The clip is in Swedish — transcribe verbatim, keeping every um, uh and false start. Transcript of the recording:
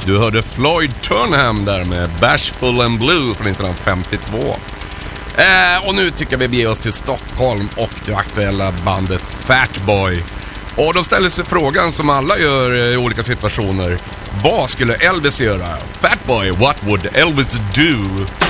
du hörde Floyd Turnham där med Bashful and Blue från nittonhundrafemtiotvå. Eh, och nu tycker jag vi beger oss till Stockholm och det aktuella bandet Fatboy. Och då ställer sig frågan som alla gör i olika situationer: vad skulle Elvis göra? Fatboy, what would Elvis do?